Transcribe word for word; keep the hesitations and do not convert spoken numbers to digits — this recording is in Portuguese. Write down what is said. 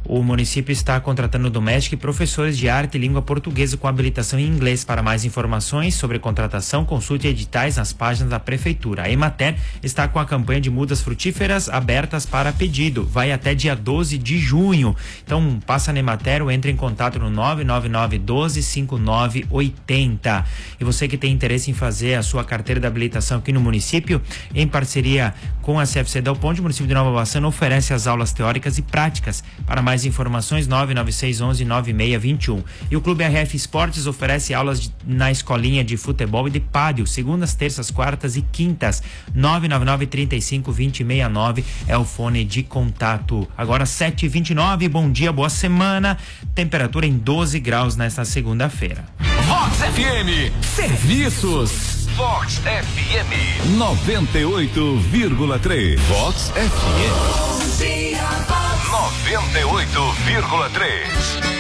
O município está contratando doméstica e professores de arte e língua portuguesa com habilitação em inglês. Para mais informações sobre contratação, consulte editais nas páginas da Prefeitura. A Emater está com a campanha de mudas frutíferas abertas para pedido. Vai até dia doze de junho. Então, passa na Emater ou entre em contato no nove nove nove um dois cinco nove oito zero. E você que tem interesse em fazer a sua carteira de habilitação aqui no município, em parceria com a C F C Del Ponte, o município de Nova Bassano oferece as aulas teóricas e práticas. Para mais informações, nove nove seis um um nove seis dois um. E o Clube R F Esportes oferece aulas de, na escolinha de futebol e de pádel, segundas, terças, quartas e quintas. nove nove nove, três cinco, dois zero seis nove é o fone de contato. Agora sete e vinte e nove, bom dia, boa semana. Temperatura em doze graus nesta segunda-feira. Vox F M, serviços. Vox F M noventa e oito vírgula três. Vox F M noventa e oito vírgula três.